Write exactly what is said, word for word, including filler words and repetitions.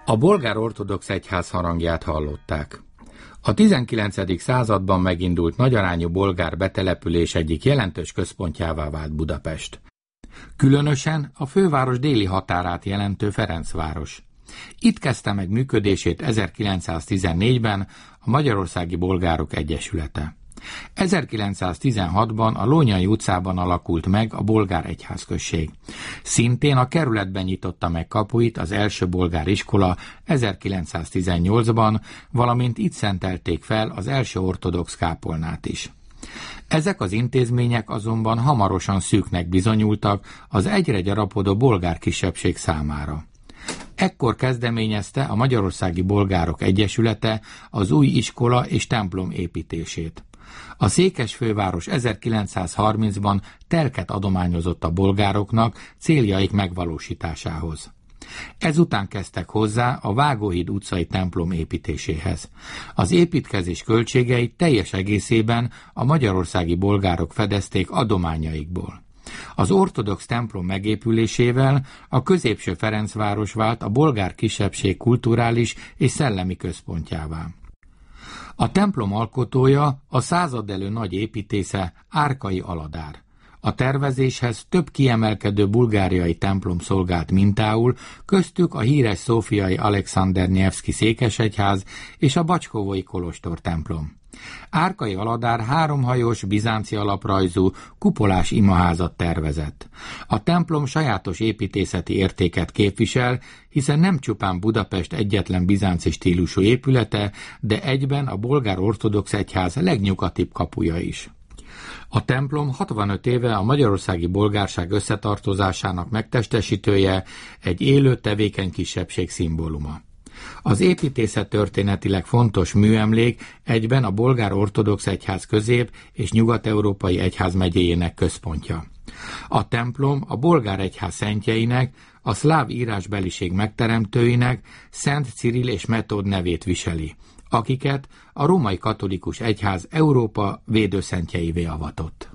A bolgár ortodox egyház harangját hallották. A tizenkilencedik században megindult nagyarányú bolgár betelepülés egyik jelentős központjává vált Budapest. Különösen a főváros déli határát jelentő Ferencváros. Itt kezdte meg működését ezerkilencszáztizennégyben a Magyarországi Bolgárok Egyesülete. ezerkilencszáztizenhatban a Lónyai utcában alakult meg a bolgár egyházközség. Szintén a kerületben nyitotta meg kapuit az első bolgár iskola ezerkilencszáztizennyolcban, valamint itt szentelték fel az első ortodox kápolnát is. Ezek az intézmények azonban hamarosan szűknek bizonyultak az egyre gyarapodó bolgár kisebbség számára. Ekkor kezdeményezte a Magyarországi Bolgárok Egyesülete az új iskola és templom építését. A székesfőváros ezerkilencszázharmincban telket adományozott a bolgároknak céljaik megvalósításához. Ezután kezdtek hozzá a Vágóhíd utcai templom építéséhez. Az építkezés költségeit teljes egészében a magyarországi bolgárok fedezték adományaikból. Az ortodox templom megépülésével a középső Ferencváros vált a bolgár kisebbség kulturális és szellemi központjává. A templom alkotója a századelő nagy építésze Árkai Aladár. A tervezéshez több kiemelkedő bulgáriai templom szolgált mintául, köztük a híres szófiai Alexander Nevszky székesegyház és a Bacskovói kolostor templom. Árkai Aladár háromhajós, bizánci alaprajzú, kupolás imaházat tervezett. A templom sajátos építészeti értéket képvisel, hiszen nem csupán Budapest egyetlen bizánci stílusú épülete, de egyben a bolgár ortodox egyház legnyugatibb kapuja is. A templom hatvanöt éve a magyarországi bolgárság összetartozásának megtestesítője, egy élő, tevékeny kisebbség szimbóluma. Az építészet történetileg fontos műemlék, egyben a bolgár ortodox egyház közép- és nyugat-európai egyházmegyéjének központja. A templom a bolgár egyház szentjeinek, a szláv írásbeliség megteremtőinek, Szent Cirill és Metód nevét viseli, akiket a római katolikus egyház Európa védőszentjeivé avatott.